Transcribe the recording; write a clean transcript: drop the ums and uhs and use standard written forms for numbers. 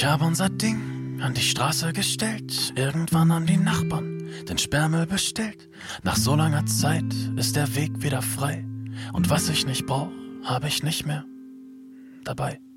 Ich habe unser Ding an die Straße gestellt, irgendwann haben die Nachbarn den Sperrmüll bestellt. Nach so langer Zeit ist der Weg wieder frei und was ich nicht brauch, habe ich nicht mehr dabei.